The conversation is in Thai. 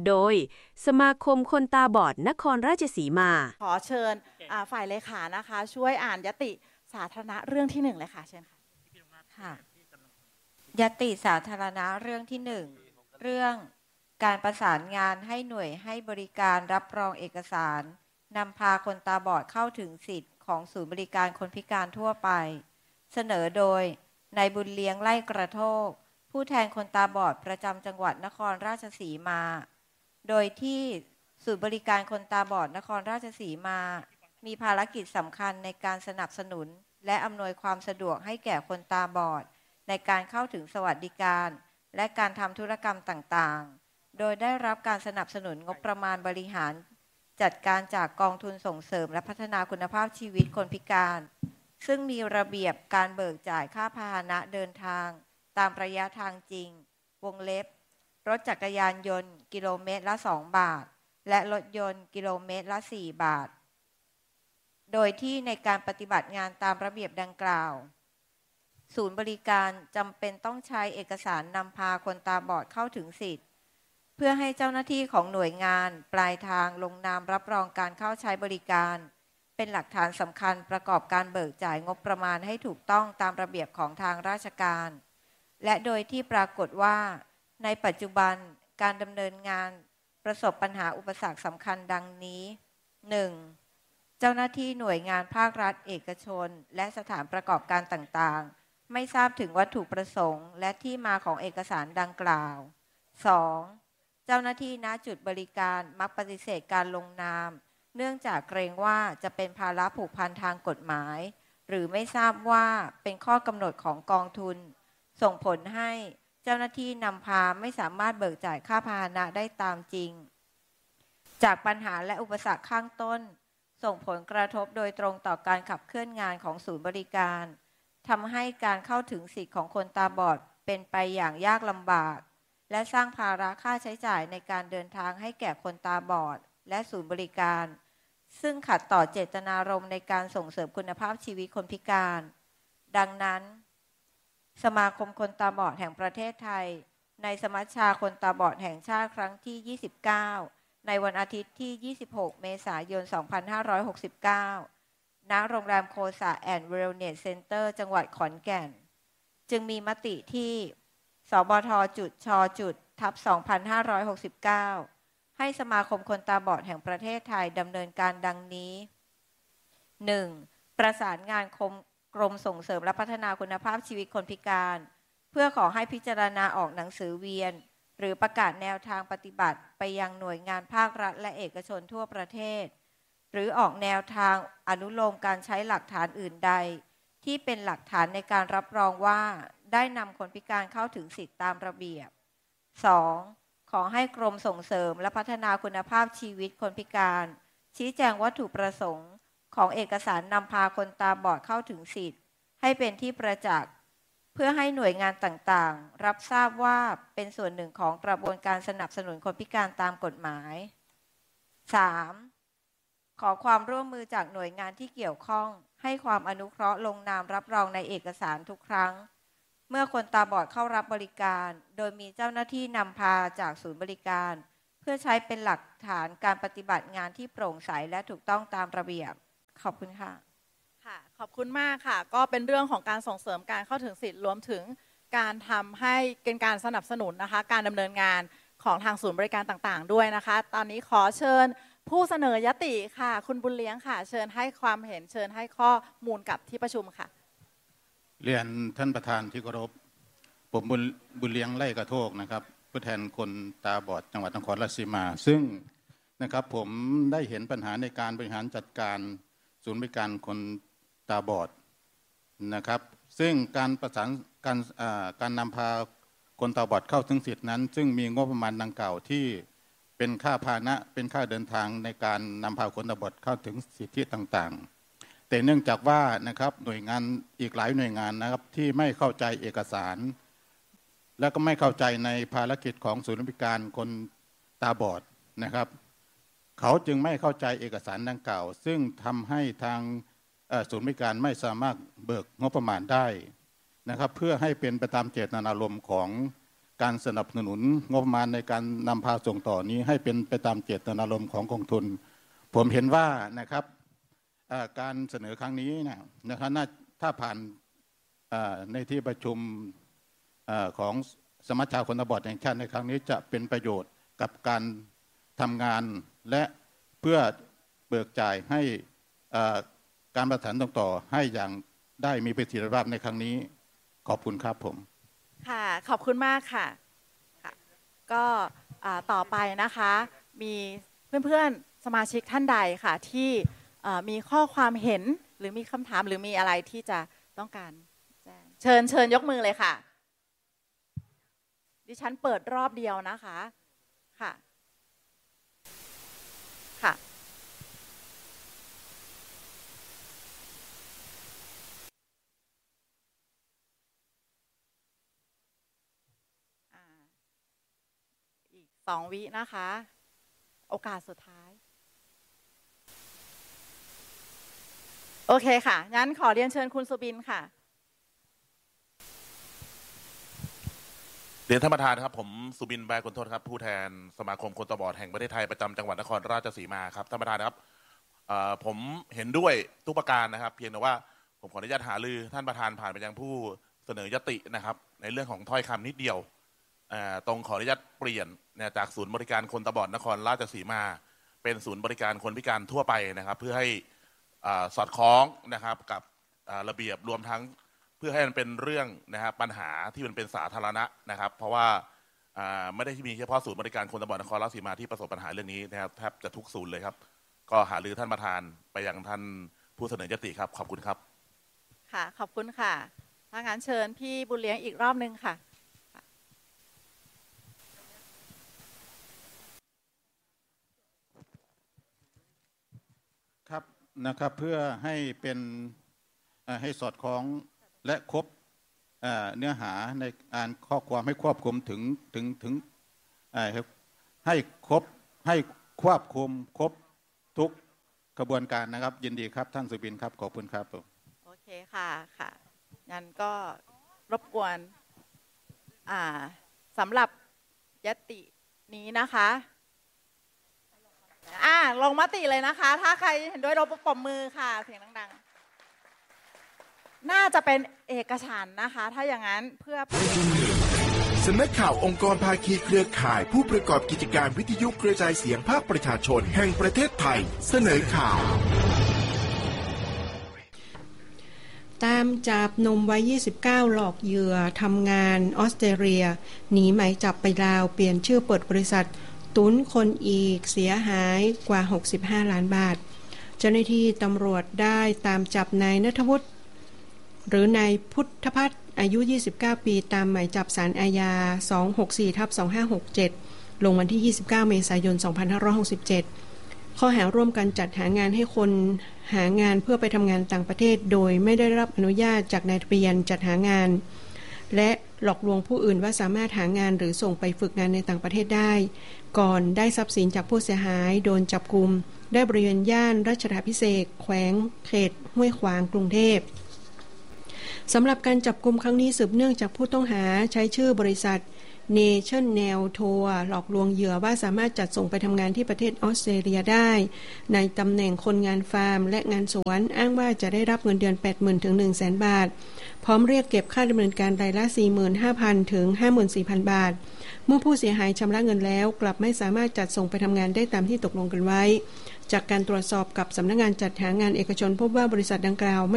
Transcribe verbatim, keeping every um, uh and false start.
โดยสมาคมคนตาบอดนครราชสีมาขอเชิญฝ่ายเลขานะคะช่วยอ่านยติสาธารณะเรื่องที่หนึ่งเลยค่ะเชิญค่ะค่ะยติสาธารณะเรื่องที่หนึ่งเรื่องการประสานงานให้หน่วยให้บริการรับรองเอกสารนำพาคนตาบอดเข้าถึงสิทธิ์ของศูนย์บริการคนพิการทั่วไปเสนอโดยนายบุญเลี้ยงไล่กระโทกผู้แทนคนตาบอดประจำจังหวัดนครราชสีมาโดยที่ศูนย์บริการคนตาบอดนครราชสีมามีภารกิจสำคัญในการสนับสนุนและอำนวยความสะดวกให้แก่คนตาบอดในการเข้าถึงสวัสดิการและการทำธุรกรรมต่างๆโดยได้รับการสนับสนุนงบประมาณบริหารจัดการจากกองทุนส่งเสริมและพัฒนาคุณภาพชีวิตคนพิการซึ่งมีระเบียบการเบิกจ่ายค่าพาหนะเดินทางตามระยะทางจริงวงเล็บรถจักรยานยนต์กิโลเมตรละสองบาทและรถยนต์กิโลเมตรละสี่บาทโดยที่ในการปฏิบัติงานตามระเบียบดังกล่าวศูนย์บริการจำเป็นต้องใช้เอกสารนำพาคนตาบอดเข้าถึงสิทธิ์เพื่อให้เจ้าหน้าที่ของหน่วยงานปลายทางลงนามรับรองการเข้าใช้บริการเป็นหลักฐานสำคัญประกอบการเบิกจ่ายงบประมาณให้ถูกต้องตามระเบียบของทางราชการและโดยที่ปรากฏว่าในปัจจุบันการดำเนินงานประสบปัญหาอุปสรรคสำคัญดังนี้ หนึ่ง. เจ้าหน้าที่หน่วยงานภาครัฐเอกชนและสถานประกอบการต่างๆไม่ทราบถึงวัตถุประสงค์และที่มาของเอกสารดังกล่าว สอง. เจ้าหน้าที่ณจุดบริการมักปฏิเสธการลงนามเนื่องจากเกรงว่าจะเป็นภาระผูกพันทางกฎหมายหรือไม่ทราบว่าเป็นข้อกำหนดของกองทุนส่งผลให้เจ้าหน้าที่นำพาไม่สามารถเบิกจ่ายค่าพาหนะได้ตามจริงจากปัญหาและอุปสรรคข้างต้นส่งผลกระทบโดยตรงต่อการขับเคลื่อนงานของศูนย์บริการทำให้การเข้าถึงสิทธิของคนตาบอดเป็นไปอย่างยากลำบากและสร้างภาระค่าใช้จ่ายในการเดินทางให้แก่คนตาบอดและศูนย์บริการซึ่งขัดต่อเจตนารมณ์ในการส่งเสริมคุณภาพชีวิตคนพิการดังนั้นสมาคมคนตาบอดแห่งประเทศไทยในสมัชชาคนตาบอดแห่งชาติครั้งที่ยี่สิบเก้าในวันอาทิตย์ที่ยี่สิบหกเมษายนสองพันห้าร้อยหกสิบเก้าณโรงแรมโคสาแอนด์เวลเนสเซ็นเตอร์จังหวัดขอนแก่นจึงมีมติที่สบทจุดชจุดทับสองพันห้าร้อยหกสิบเก้าให้สมาคมคนตาบอดแห่งประเทศไทยดำเนินการดังนี้ หนึ่ง. ประสานงานกรมส่งเสริมและพัฒนาคุณภาพชีวิตคนพิการเพื่อขอให้พิจารณาออกหนังสือเวียนหรือประกาศแนวทางปฏิบัติไปยังหน่วยงานภาครัฐและเอกชนทั่วประเทศหรือออกแนวทางอนุโลมการใช้หลักฐานอื่นใดที่เป็นหลักฐานในการรับรองว่าได้นำคนพิการเข้าถึงสิทธิตามระเบียบ สอง. ขอให้กรมส่งเสริมและพัฒนาคุณภาพชีวิตคนพิการชี้แจงวัตถุประสงค์ของเอกสารนำพาคนตาบอดเข้าถึงสิทธิ์ให้เป็นที่ประจักษ์เพื่อให้หน่วยงานต่างๆรับทราบว่าเป็นส่วนหนึ่งของกระบวนการสนับสนุนคนพิการตามกฎหมาย สาม. ขอความร่วมมือจากหน่วยงานที่เกี่ยวข้องให้ความอนุเคราะห์ลงนามรับรองในเอกสารทุกครั้งเมื่อคนตาบอดเข้ารับบริการโดยมีเจ้าหน้าที่นำพาจากศูนย์บริการเพื่อใช้เป็นหลักฐานการปฏิบัติงานที่โปร่งใสและถูกต้องตามระเบียบขอบคุณค่ะค่ะขอบคุณมากค่ะก็เป็นเรื่องของการส่งเสริมการเข้าถึงสิทธิ์รวมถึงการทำให้เป็นการสนับสนุนนะคะการดำเนินงานของทางศูนย์บริการต่างๆด้วยนะคะตอนนี้ขอเชิญผู้เสนอยติค่ะคุณบุญเลี้ยงค่ะเชิญให้ความเห็นเชิญให้ข้อมูลกับที่ประชุมค่ะเรียนท่านประธานที่เคารพผมบุญบุญเลี้ยงไล่กระโทกนะครับผู้แทนคนตาบอดจังหวัดนครราชสีมาซึ่งนะครับผมได้เห็นปัญหาในการบริหารจัดการศูนย์บริการคนตาบอดนะครับซึ่งการประสานการการนำพาคนตาบอดเข้าถึงสิทธินั้นซึ่งมีงบประมาณดังกล่าวที่เป็นค่าพาหนะเป็นค่าเดินทางในการนำพาคนตาบอดเข้าถึงสิทธิต่างๆแต่เนื่องจากว่านะครับหน่วยงานอีกหลายหน่วยงานนะครับที่ไม่เข้าใจเอกสารและก็ไม่เข้าใจในภารกิจของศูนย์บริการคนตาบอดนะครับเขาจึงไม่เข้าใจเอกสารดังกล่าวซึ่งทำให้ทางศูนย์บริการไม่สามารถเบิกงบประมาณได้นะครับเพื่อให้เป็นไปตามเจตนารมณ์ของการสนับสนุนงบประมาณในการนำพาส่งต่อนี้ให้เป็นไปตามเจตนารมณ์ของกองทุนผมเห็นว่านะครับการเสนอครั้งนี้นะครับถ้าผ่านในที่ประชุมของสมัชชาคนตาบอดแห่งชาติในครั้งนี้จะเป็นประโยชน์กับการทำงานและเพื่อเบิกจ่ายให้การประสานต่อให้อย่างได้มีประสิทธิภาพในครั้งนี้ขอบคุณครับผมค่ะขอบคุณมากค่ะค่ะก็ต่อไปนะคะมีเพื่อนๆสมาชิกท่านใดค่ะที่มีข้อความเห็นหรือมีคำถามหรือมีอะไรที่จะต้องการแจ้งเชิญเชิญยกมือเลยค่ะดิฉันเปิดรอบเดียวนะคะค่ะค่ะอีกสองวินะคะโอกาสสุดท้ายโอเคค่ะงั้นขอเรียนเชิญคุณสุบินค่ะเรียนท่านประธานครับผมสุบินแบกุลโทษครับผู้แทนสมาคมคนตาบอดแห่งประเทศไทยประจำจังหวัดนครราชสีมาครับท่านประธานครับผมเห็นด้วยทุกประการนะครับเพียงแต่ว่าผมขออนุญาตหารือท่านประธานผ่านไปยังผู้เสนอยตินะครับในเรื่องของถ้อยคำนิดเดียวตรงขออนุญาตเปลี่ยนจากศูนย์บริการคนตาบอดนครราชสีมาเป็นศูนย์บริการคนพิการทั่วไปนะครับเพื่อให้สอดคล้องนะครับกับระเบียบรวมทั้งเพื่อให้มันเป็นเรื่องนะครับปัญหาที่มันเป็นสาธารณะนะครับเพราะว่าไม่ได้มีเฉพาะศูนย์บริการคนตาบอดนครราชสีมาที่ประสบปัญหาเรื่องนี้นะครับแทบจะทุกศูนย์เลยครับก็หารือท่านประธานไปยังท่านผู้เสนอยติครับขอบคุณครับค่ะขอบคุณค่ะถ้างั้นเชิญพี่บุญเลี้ยงอีกรอบนึงค่ะครับนะครับเพื่อให้เป็นให้สอดคล้องและครบเนื้อหาในการข้อความให้ครอบคลุมถึงถึงถึงให้ครบให้ควบคุมครบทุกกระบวนการนะครับยินดีครับท่านสุบินครับขอบคุณครับโอเคค่ะค่ะงั้นก็รบกวนสำหรับยตินี้นะคะอ่าลงมติเลยนะคะถ้าใครเห็นด้วยรบปมมือค่ะเสียงดังๆน่าจะเป็นเอกฉันท์นะคะถ้าอย่างนั้นเพื่อสำนักข่าวองค์กรภาคีเครือข่ายผู้ประกอบกิจการวิทยุกระจายเสียงภาคประชาชนแห่งประเทศไทยเสนอข่าวตามจับหนุ่มวัยยี่สิบเก้าหลอกเหยื่อทำงานออสเตรเลียหนีหมายจับไปลาวเปลี่ยนชื่อเปิดบริษัทตุนคนอีกเสียหายกว่าหกสิบห้าล้านบาทเจ้าหน้าที่ตำรวจได้ตามจับนายณัฐวุฒิหรือนายพุทธพัฒน์อายุยี่สิบเก้าปีตามหมายจับศาลอาญา สองหกสี่ทับสองห้าหกเจ็ด ลงวันที่ยี่สิบเก้าเมษายนสองพันห้าร้อยหกสิบเจ็ดข้อหาร่วมกันจัดหางานให้คนหางานเพื่อไปทำงานต่างประเทศโดยไม่ได้รับอนุญาตจากนายทะเบียนจัดหางานและหลอกลวงผู้อื่นว่าสามารถหางานหรือส่งไปฝึกงานในต่างประเทศได้ก่อนได้ทรัพย์สินจากผู้เสียหายโดนจับกุมได้บริเวณย่านรัชดาภิเษกแขวงเขตห้วยขวางกรุงเทพสำหรับการจับกุมครั้งนี้สืบเนื่องจากผู้ต้องหาใช้ชื่อบริษัท Nation Nail Tour หลอกลวงเหยื่อว่าสามารถจัดส่งไปทำงานที่ประเทศออสเตรเลียได้ในตำแหน่งคนงานฟาร์มและงานสวนอ้างว่าจะได้รับเงินเดือน แปดหมื่น ถึง หนึ่งแสน บาทพร้อมเรียกเก็บค่าดำเนินการรายละ สี่หมื่นห้าพัน ถึง ห้าหมื่นสี่พัน บาทเมื่อผู้เสียหายชำระเงินแล้วกลับไม่สามารถจัดส่งไปทำงานได้ตามที่ตกลงกันไว้จากการตรวจสอบกับสำนักงานจัดหางานเอกชนพบว่าบริษัทดังกล่าว